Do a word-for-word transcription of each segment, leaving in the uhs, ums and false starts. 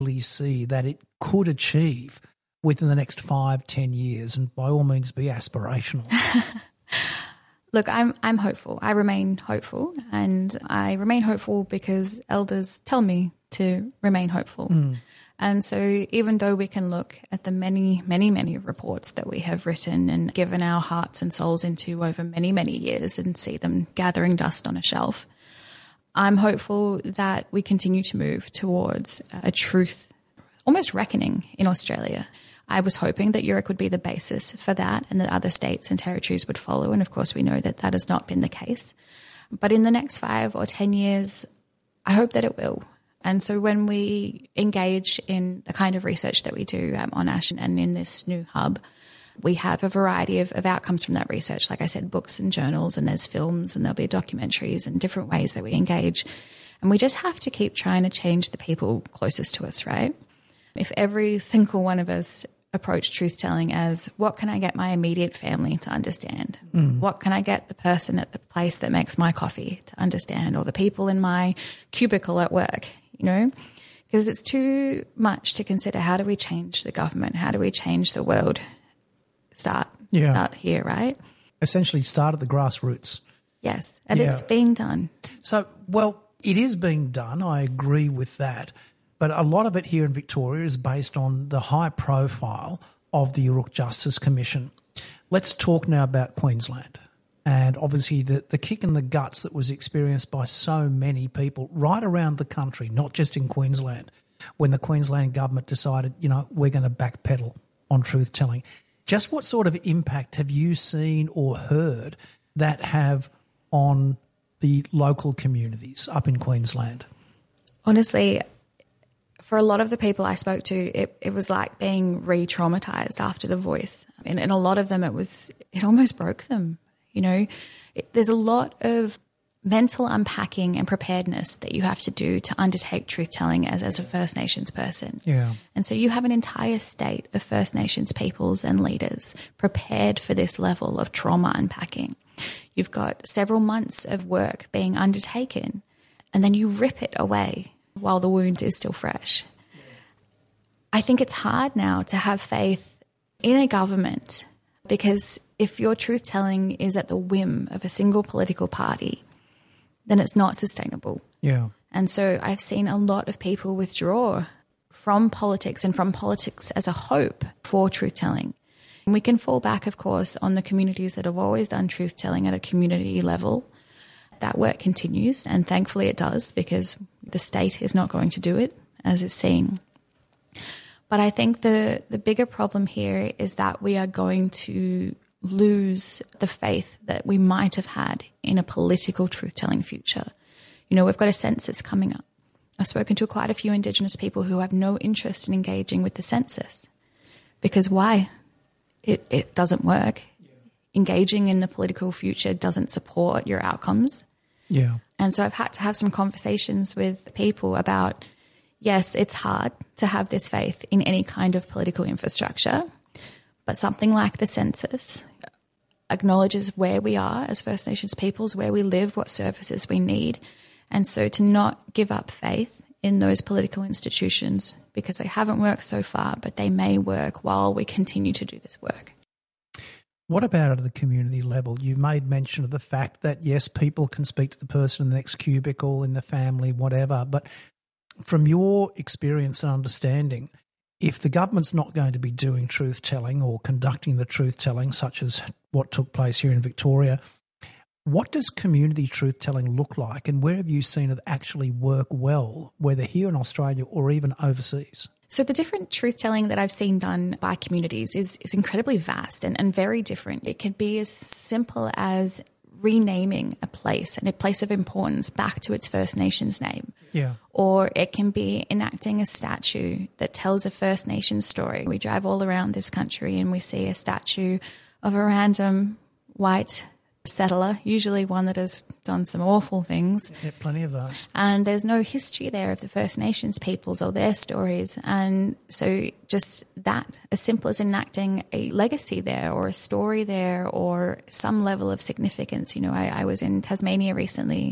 see that it could achieve within the next five, ten years, and by all means be aspirational? Look, I'm I'm hopeful. I remain hopeful, and I remain hopeful because elders tell me to remain hopeful. Mm. And so even though we can look at the many, many, many reports that we have written and given our hearts and souls into over many, many years and see them gathering dust on a shelf, I'm hopeful that we continue to move towards a truth, almost reckoning in Australia. I was hoping that U R C would be the basis for that and that other states and territories would follow. And of course, we know that that has not been the case. But in the next five or ten years, I hope that it will. And so when we engage in the kind of research that we do um, on Ash and in this new hub, we have a variety of, of outcomes from that research. Like I said, books and journals, and there's films, and there'll be documentaries and different ways that we engage. And we just have to keep trying to change the people closest to us, right? If every single one of us approach truth-telling as, what can I get my immediate family to understand? Mm. What can I get the person at the place that makes my coffee to understand, or the people in my cubicle at work, you know? Because it's too much to consider, how do we change the government? How do we change the world? Start, yeah. start here, right? Essentially start at the grassroots. Yes, and yeah. it's being done. So, well, it is being done. I agree with that. But a lot of it here in Victoria is based on the high profile of the U R C Justice Commission. Let's talk now about Queensland, and obviously the, the kick in the guts that was experienced by so many people right around the country, not just in Queensland, when the Queensland government decided, you know, we're going to backpedal on truth-telling. Just what sort of impact have you seen or heard that have on the local communities up in Queensland? Honestly, for a lot of the people I spoke to, it, it was like being re-traumatized after The Voice. And, and a lot of them, it was, it almost broke them. You know, it, there's a lot of mental unpacking and preparedness that you have to do to undertake truth-telling as, as a First Nations person. Yeah. And so you have an entire state of First Nations peoples and leaders prepared for this level of trauma unpacking. You've got several months of work being undertaken, and then you rip it away while the wound is still fresh. I think it's hard now to have faith in a government, because if your truth-telling is at the whim of a single political party, then it's not sustainable. Yeah. And so I've seen a lot of people withdraw from politics and from politics as a hope for truth-telling. And we can fall back, of course, on the communities that have always done truth-telling at a community level. That work continues, and thankfully it does, because the state is not going to do it, as it's seen. But I think the, the bigger problem here is that we are going to lose the faith that we might have had in a political truth-telling future. You know, we've got a census coming up. I've spoken to quite a few Indigenous people who have no interest in engaging with the census. Because why? It, it doesn't work. Yeah. Engaging in the political future doesn't support your outcomes. Yeah. And so I've had to have some conversations with people about, yes, it's hard to have this faith in any kind of political infrastructure, but something like the census acknowledges where we are as First Nations peoples, where we live, what services we need. And so to not give up faith in those political institutions, because they haven't worked so far, but they may work while we continue to do this work. What about at the community level? You made mention of the fact that, yes, people can speak to the person in the next cubicle, in the family, whatever, but from your experience and understanding, if the government's not going to be doing truth-telling or conducting the truth-telling, such as what took place here in Victoria, what does community truth-telling look like, and where have you seen it actually work well, whether here in Australia or even overseas? So the different truth-telling that I've seen done by communities is, is incredibly vast and, and very different. It could be as simple as renaming a place and a place of importance back to its First Nations name. Yeah. Or it can be enacting a statue that tells a First Nations story. We drive all around this country and we see a statue of a random white settler, usually one that has done some awful things. Yeah, plenty of those. And there's no history there of the First Nations peoples or their stories. And so just that, as simple as enacting a legacy there or a story there or some level of significance. You know, I, I was in Tasmania recently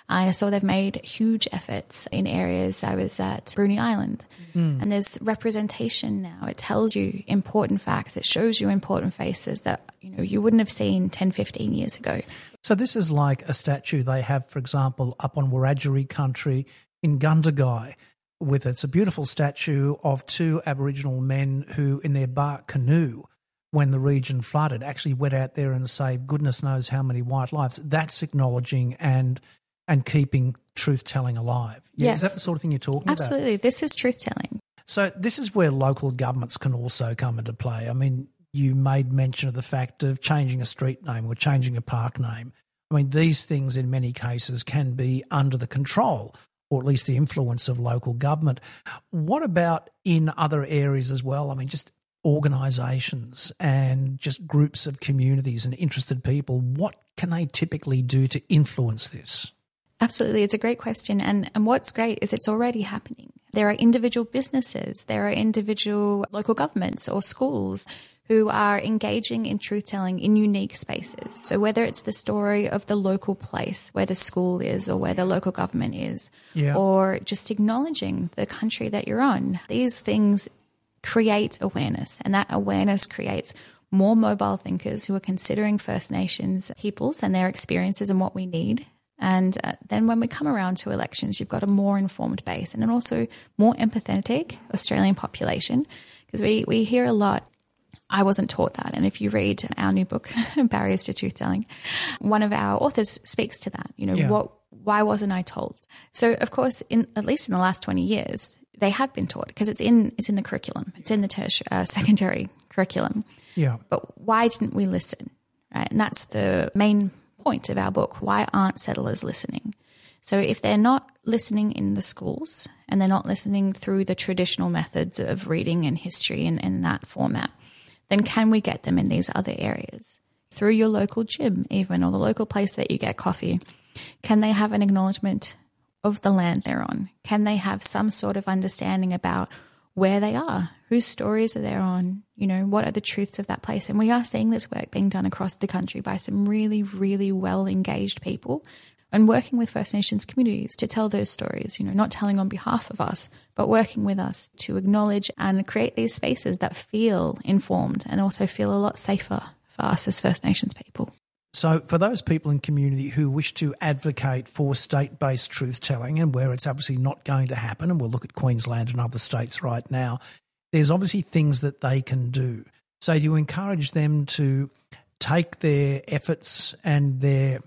I saw they've made huge efforts in areas. I was at Bruny Island, mm. and there's representation now. It tells you important facts. It shows you important faces that you know you wouldn't have seen ten, fifteen years ago. So this is like a statue they have, for example, up on Wiradjuri country in Gundagai. With it's a beautiful statue of two Aboriginal men who, in their bark canoe, when the region flooded, actually went out there and saved goodness knows how many white lives. That's acknowledging and and keeping truth-telling alive. Yeah, yes. Is that the sort of thing you're talking Absolutely. about? Absolutely. This is truth-telling. So this is where local governments can also come into play. I mean, you made mention of the fact of changing a street name or changing a park name. I mean, these things in many cases can be under the control or at least the influence of local government. What about in other areas as well? I mean, just organisations and just groups of communities and interested people, what can they typically do to influence this? Absolutely. It's a great question. And, and what's great is it's already happening. There are individual businesses, there are individual local governments or schools who are engaging in truth-telling in unique spaces. So whether it's the story of the local place where the school is or where the local government is, yeah. or just acknowledging the country that you're on, these things create awareness, and that awareness creates more mobile thinkers who are considering First Nations peoples and their experiences and what we need. And uh, then when we come around to elections, you've got a more informed base and an also more empathetic Australian population, because we, we hear a lot. I wasn't taught that. And if you read our new book, Barriers to Truth-Telling, one of our authors speaks to that. You know, yeah. what? Why wasn't I told? So, of course, in at least in the last twenty years, they have been taught because it's in it's in the curriculum. It's in the tertiary, uh, secondary curriculum. Yeah. But why didn't we listen? Right, and that's the main point of our book. Why aren't settlers listening? So if they're not listening in the schools and they're not listening through the traditional methods of reading and history and in that format, then can we get them in these other areas? Through your local gym even, or the local place that you get coffee, can they have an acknowledgement of the land they're on? Can they have some sort of understanding about where they are, whose stories are they on, you know, what are the truths of that place? And we are seeing this work being done across the country by some really, really well-engaged people and working with First Nations communities to tell those stories, you know, not telling on behalf of us, but working with us to acknowledge and create these spaces that feel informed and also feel a lot safer for us as First Nations people. So for those people in community who wish to advocate for state-based truth-telling and where it's obviously not going to happen, and we'll look at Queensland and other states right now, there's obviously things that they can do. So do you encourage them to take their efforts and their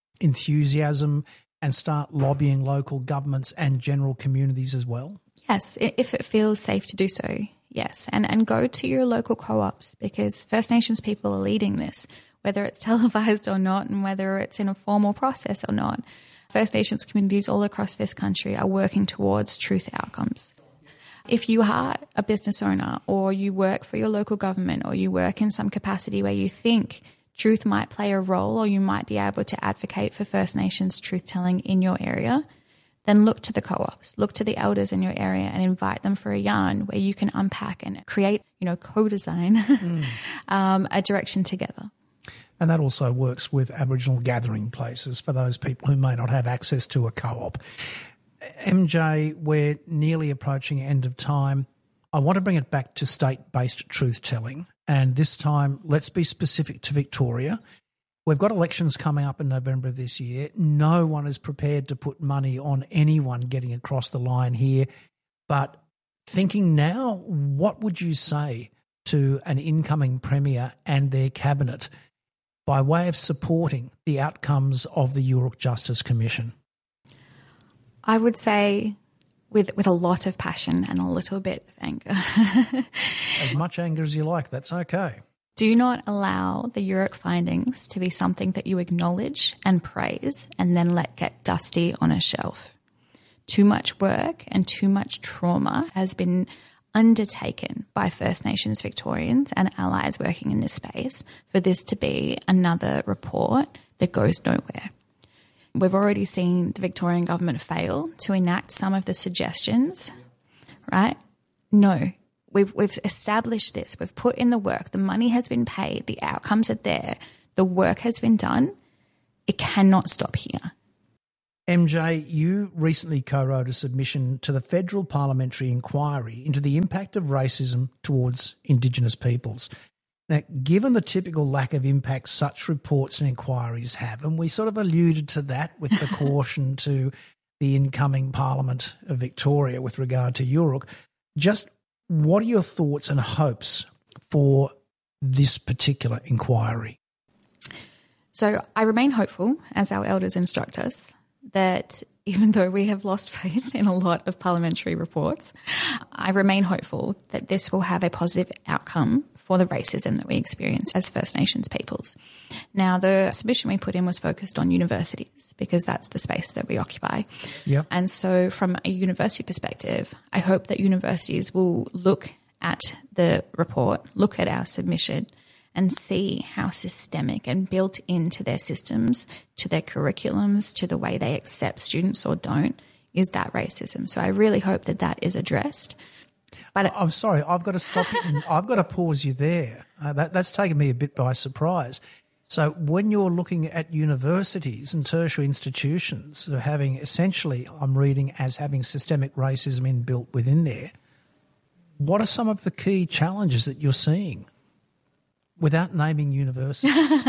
enthusiasm and start lobbying local governments and general communities as well? Yes, if it feels safe to do so, yes. And, and go to your local co-ops, because First Nations people are leading this, whether it's televised or not and whether it's in a formal process or not. First Nations communities all across this country are working towards truth outcomes. If you are a business owner or you work for your local government or you work in some capacity where you think truth might play a role or you might be able to advocate for First Nations truth-telling in your area, then look to the co-ops, look to the elders in your area and invite them for a yarn where you can unpack and create, you know, co-design mm. um, a direction together. And that also works with Aboriginal gathering places for those people who may not have access to a co-op. M J, we're nearly approaching end of time. I want to bring it back to state-based truth-telling, and this time let's be specific to Victoria. We've got elections coming up in November of this year. No one is prepared to put money on anyone getting across the line here. But thinking now, what would you say to an incoming Premier and their cabinet by way of supporting the outcomes of the Yoorrook Justice Commission? I would say with with a lot of passion and a little bit of anger. As much anger as you like, that's okay. Do not allow the Yoorrook findings to be something that you acknowledge and praise and then let get dusty on a shelf. Too much work and too much trauma has been undertaken by First Nations Victorians and allies working in this space for this to be another report that goes nowhere. We've already seen the Victorian government fail to enact some of the suggestions, right? No. We've, we've established this. We've put in the work. The money has been paid. The outcomes are there. The work has been done. It cannot stop here. M J, you recently co-wrote a submission to the Federal Parliamentary Inquiry into the impact of racism towards Indigenous peoples. Now, given the typical lack of impact such reports and inquiries have, and we sort of alluded to that with the caution to the incoming Parliament of Victoria with regard to U R U C, just what are your thoughts and hopes for this particular inquiry? So I remain hopeful, as our elders instruct us, that even though we have lost faith in a lot of parliamentary reports, I remain hopeful that this will have a positive outcome for the racism that we experience as First Nations peoples. Now, the submission we put in was focused on universities because that's the space that we occupy. Yep. And so from a university perspective, I hope that universities will look at the report, look at our submission, and see how systemic and built into their systems, to their curriculums, to the way they accept students or don't, is that racism. So I really hope that that is addressed. But I'm sorry, I've got to stop you. And I've got to pause you there. Uh, that, that's taken me a bit by surprise. So when you're looking at universities and tertiary institutions of having essentially, I'm reading, as having systemic racism inbuilt within there, what are some of the key challenges that you're seeing without naming universities?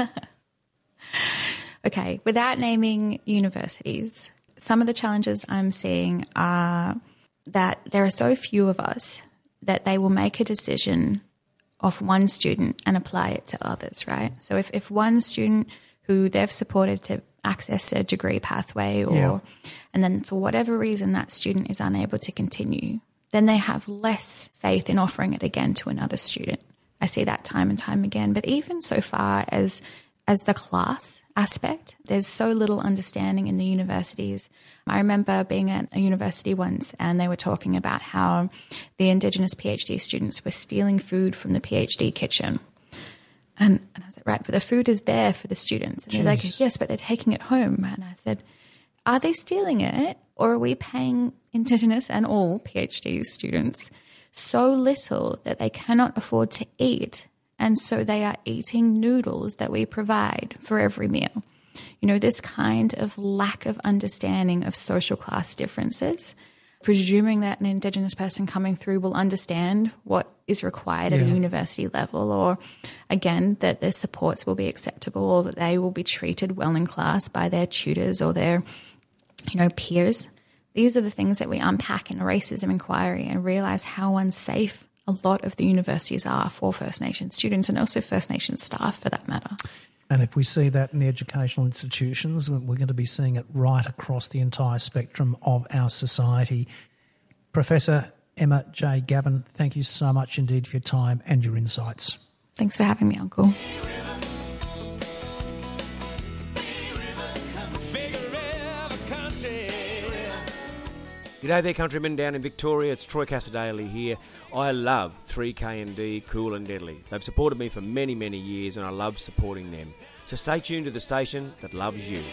Okay, without naming universities, some of the challenges I'm seeing are that there are so few of us that they will make a decision of one student and apply it to others, right? So if, if one student who they've supported to access a degree pathway or Yeah. and then for whatever reason that student is unable to continue, then they have less faith in offering it again to another student. I see that time and time again. But even so far as as the class aspect, there's so little understanding in the universities. I remember being at a university once and they were talking about how the Indigenous PhD students were stealing food from the PhD kitchen. And, and I said, right, but the food is there for the students. And they're like, Jeez. yes, but they're taking it home. And I said, are they stealing it, or are we paying Indigenous and all PhD students so little that they cannot afford to eat, and so they are eating noodles that we provide for every meal? You know, this kind of lack of understanding of social class differences, presuming that an Indigenous person coming through will understand what is required at Yeah. a university level, or again, that their supports will be acceptable, or that they will be treated well in class by their tutors or their, you know, peers. These are the things that we unpack in a racism inquiry and realise how unsafe a lot of the universities are for First Nations students and also First Nations staff for that matter. And if we see that in the educational institutions, we're going to be seeing it right across the entire spectrum of our society. Professor Emma J. Gavin, thank you so much indeed for your time and your insights. Thanks for having me, Uncle. G'day there, countrymen down in Victoria. It's Troy Casadale here. I love three K and D, Cool and Deadly. They've supported me for many, many years, and I love supporting them. So stay tuned to the station that loves you.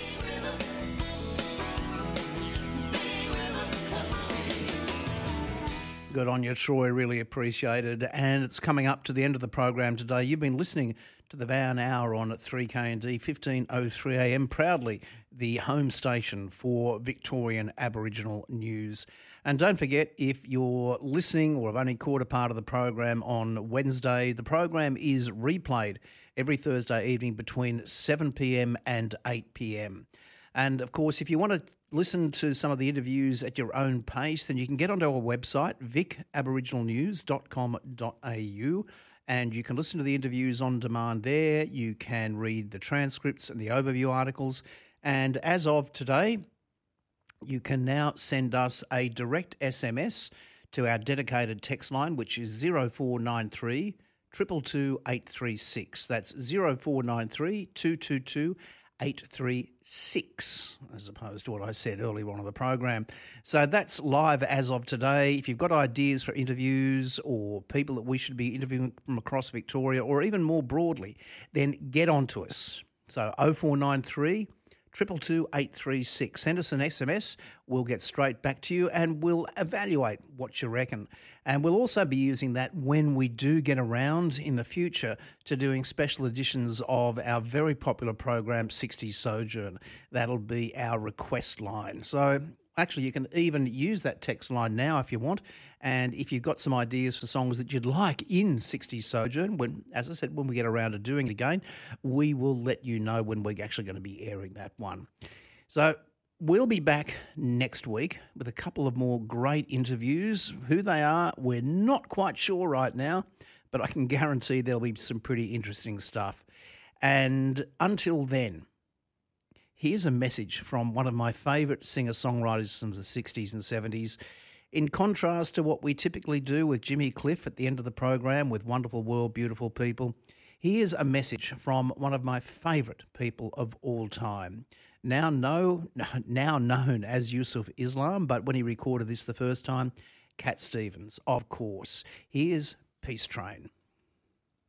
Good on you, Troy. Really appreciated. And it's coming up to the end of the program today. You've been listening to the Van Hour on at three K and D, fifteen oh three a m, proudly the home station for Victorian Aboriginal news. And don't forget, if you're listening or have only caught a part of the program on Wednesday, the program is replayed every Thursday evening between seven p m and eight p m. And, of course, if you want to listen to some of the interviews at your own pace, then you can get onto our website, vic aboriginal news dot com dot a u, and you can listen to the interviews on demand there. You can read the transcripts and the overview articles. And as of today, you can now send us a direct S M S to our dedicated text line, which is zero four nine three, two two two, eight three six. That's zero four nine three, two two two, eight three six, as opposed to what I said earlier on in the program. So that's live as of today. If you've got ideas for interviews or people that we should be interviewing from across Victoria, or even more broadly, then get on to us. So oh four nine three, two two two, eight three six. Send us an S M S. We'll get straight back to you and we'll evaluate what you reckon. And we'll also be using that when we do get around in the future to doing special editions of our very popular program, sixties Sojourn. That'll be our request line. So actually, you can even use that text line now if you want. And if you've got some ideas for songs that you'd like in sixties Sojourn, when, as I said, when we get around to doing it again, we will let you know when we're actually going to be airing that one. So we'll be back next week with a couple of more great interviews. Who they are, we're not quite sure right now, but I can guarantee there'll be some pretty interesting stuff. And until then, here's a message from one of my favourite singer-songwriters from the sixties and seventies. In contrast to what we typically do with Jimmy Cliff at the end of the program with Wonderful World, Beautiful People, here's a message from one of my favourite people of all time. Now, know, now known as Yusuf Islam, but when he recorded this the first time, Cat Stevens, of course. Here's Peace Train.